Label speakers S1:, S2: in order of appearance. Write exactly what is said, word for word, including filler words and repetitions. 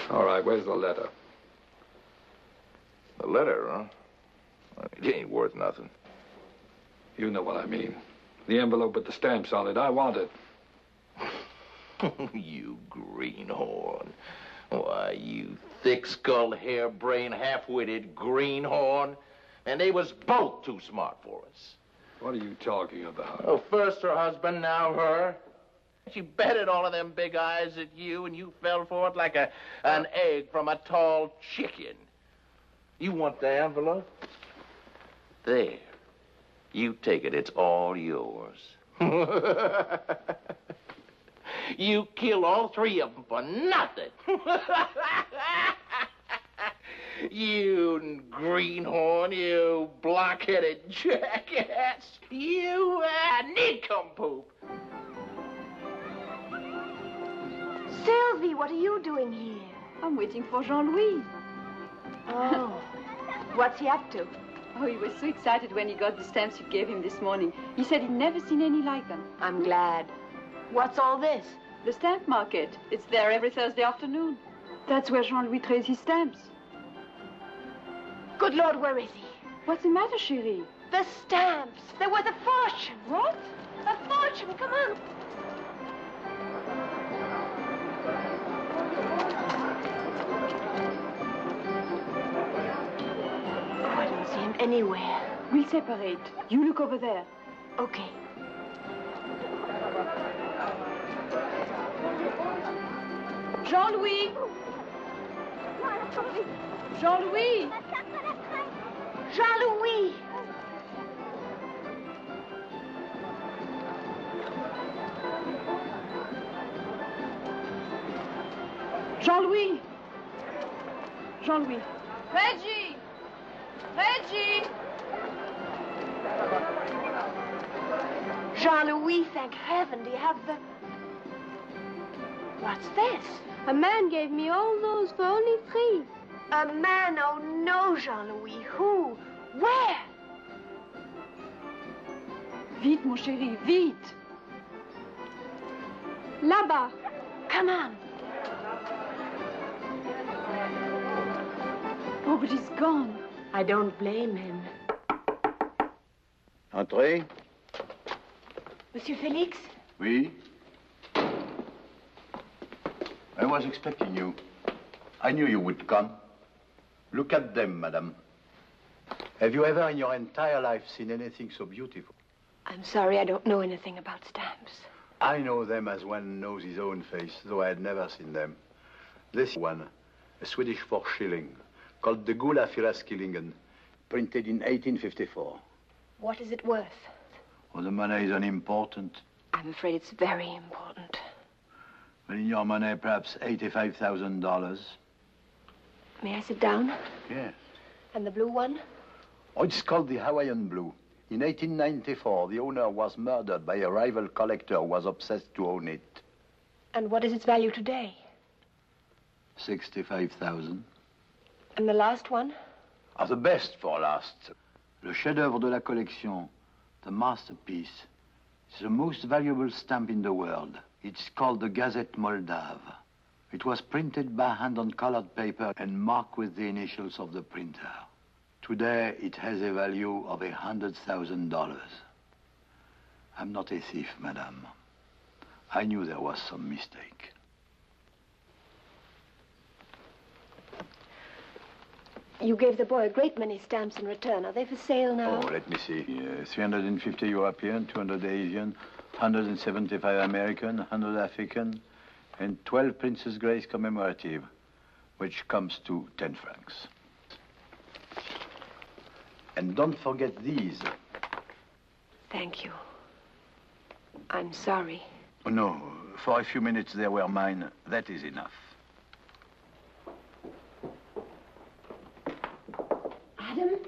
S1: All right, where's the letter?
S2: The letter, huh? It ain't worth nothing.
S1: You know what I mean. The envelope with the stamps on it. I want it.
S2: You greenhorn. Why, you thick-skulled, harebrained, half-witted greenhorn. And they was both too smart for us.
S1: What are you talking about?
S2: Oh, first her husband, now her. She betted all of them big eyes at you, and you fell for it like a an egg from a tall chicken. You want the envelope? There. You take it. It's all yours. You killed all three of them for nothing. You greenhorn, you block-headed jackass. You uh, nincompoop.
S3: Sylvie, what are you doing here?
S4: I'm waiting for Jean-Louis.
S3: Oh. What's he up to?
S4: Oh, he was so excited when he got the stamps you gave him this morning. He said he'd never seen any like them.
S3: I'm glad. What's all this?
S4: The stamp market. It's there every Thursday afternoon. That's where Jean-Louis trades his stamps.
S3: Good Lord, where is he?
S4: What's the matter, chérie?
S3: The stamps. They're worth a fortune.
S4: What?
S3: A fortune. Come on. Oh, I don't see him anywhere.
S4: We'll separate. You look over there.
S3: Okay.
S4: Jean-Louis! Jean-Louis!
S3: Jean-Louis!
S4: Jean-Louis! Jean-Louis! Reggie! Reggie!
S3: Jean-Louis, thank heaven. Do you have the... What's this?
S5: A man gave me all those for only three.
S3: A man? Oh, no, Jean-Louis. Who? Where?
S4: Vite, mon chéri, vite!
S5: Là-bas.
S3: Come on.
S4: Oh, but he's gone.
S3: I don't blame him.
S6: Entrez.
S3: Monsieur Félix?
S6: Oui? I was expecting you. I knew you would come. Look at them, madame. Have you ever in your entire life seen anything so beautiful?
S3: I'm sorry, I don't know anything about stamps.
S6: I know them as one knows his own face, though I had never seen them. This one, a Swedish four shilling, called the Gula Fyraskillingen, printed in eighteen fifty-four.
S3: What is it worth?
S6: Well, the money is unimportant.
S3: I'm afraid it's very important.
S6: Well, in your money, perhaps eighty-five thousand dollars.
S3: May I sit down?
S6: Yes.
S3: And the blue one?
S6: Oh, it's called the Hawaiian Blue. In eighteen ninety-four, the owner was murdered by a rival collector who was obsessed to own it.
S3: And what is its value today?
S6: sixty-five thousand.
S3: And the last one?
S6: Are the best for last. Le chef-d'œuvre de la collection, the masterpiece, is the most valuable stamp in the world. It's called the Gazette Moldave. It was printed by hand on colored paper and marked with the initials of the printer. Today, it has a value of a hundred thousand dollars. I'm not a thief, madame. I knew there was some mistake.
S3: You gave the boy a great many stamps in return. Are they for sale now?
S6: Oh, let me see. Uh, three hundred fifty European, two hundred Asian, one hundred seventy-five American, one hundred African, and twelve Princess Grace commemorative, which comes to ten francs. And don't forget these.
S3: Thank you. I'm sorry.
S6: Oh, no, for a few minutes they were mine. That is enough.
S3: Adam?